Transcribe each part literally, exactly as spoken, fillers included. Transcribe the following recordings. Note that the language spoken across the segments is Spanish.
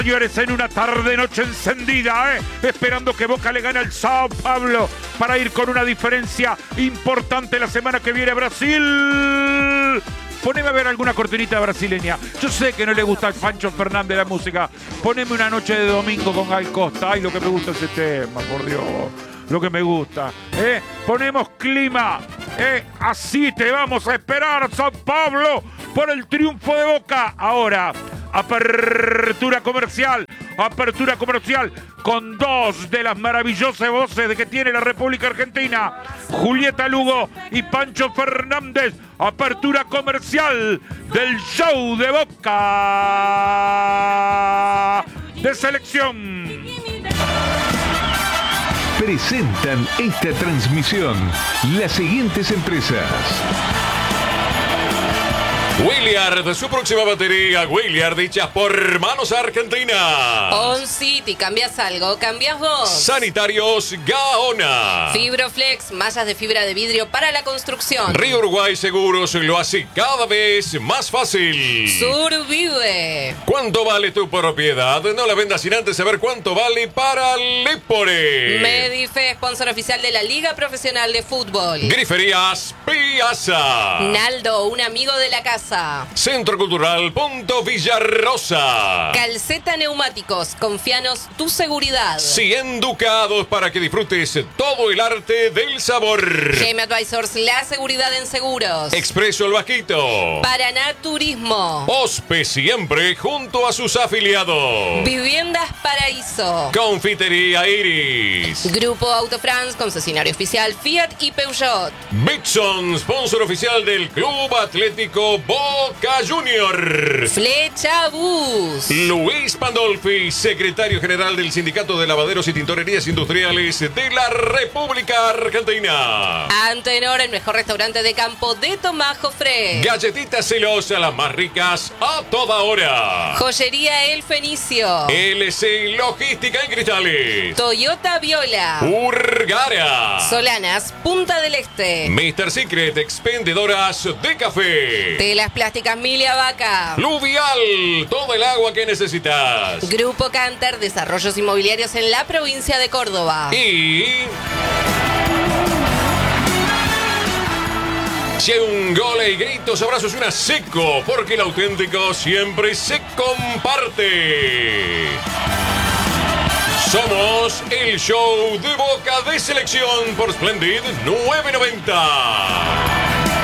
Señores, en una tarde noche encendida, ¿eh? Esperando que Boca le gane al Sao Paulo para ir con una diferencia importante la semana que viene a Brasil. Poneme a ver alguna cortinita brasileña. Yo sé que no le gusta al Pancho Fernández la música. Poneme una noche de domingo con Gal Costa. Ay, lo que me gusta ese tema, por Dios. Lo que me gusta. ¿eh? Ponemos clima. ¿eh? Así te vamos a esperar, Sao Paulo, por el triunfo de Boca. Ahora, apertura comercial. Apertura comercial con dos de las maravillosas voces que tiene la República Argentina. Julieta Lugo y Pancho Fernández. Apertura comercial del show de Boca de selección. Presentan esta transmisión las siguientes empresas. Williard, su próxima batería, Williard, dichas por Manos Argentina. On City, ¿cambias algo? ¿Cambias vos? Sanitarios Gaona. Fibroflex, mallas de fibra de vidrio para la construcción. Río Uruguay Seguros lo hace cada vez más fácil. Survive. ¿Cuánto vale tu propiedad? No la vendas sin antes saber cuánto vale para Lepore. Medife, sponsor oficial de la Liga Profesional de Fútbol. Griferías Piazza. Naldo, un amigo de la casa. Centro Cultural Punto Villarrosa. Calceta Neumáticos, confianos tu seguridad. cien ducados para que disfrutes todo el arte del sabor. G M Advisors, la seguridad en seguros. Expreso El Vasquito. Paraná Turismo. Ospe siempre junto a sus afiliados. Viviendas Paraíso. Confitería Iris. Grupo Autofrance, concesionario oficial Fiat y Peugeot. Bitson, sponsor oficial del Club Atlético Boca Junior. Flecha Bus. Luis Pandolfi, secretario general del Sindicato de Lavaderos y Tintorerías Industriales de la República Argentina. Antenor, el mejor restaurante de campo de Tomajo Fresh. Galletitas Celosa, las más ricas a toda hora. Joyería El Fenicio. L C Logística en Cristales. Toyota Viola. Urgara. Solanas, Punta del Este. mister Secret, expendedoras de café. Telas Plásticas Milia Vaca. Fluvial, todo el agua que necesitas. Grupo Canter, desarrollos inmobiliarios en la provincia de Córdoba. Y si hay un gol y gritos, abrazos, una seco, porque el auténtico siempre se comparte. Somos el show de Boca de selección por Splendid nueve noventa.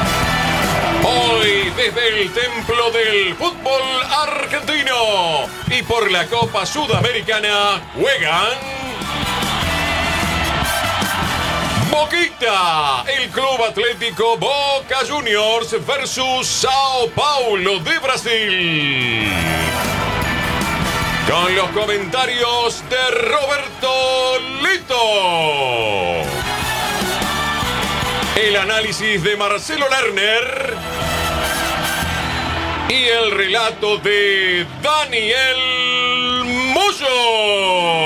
Hoy desde el templo del fútbol argentino y por la Copa Sudamericana juegan Boquita, el Club Atlético Boca Juniors versus Sao Paulo de Brasil. Con los comentarios de Roberto Lito. El análisis de Marcelo Lerner. Y el relato de Daniel Moyo.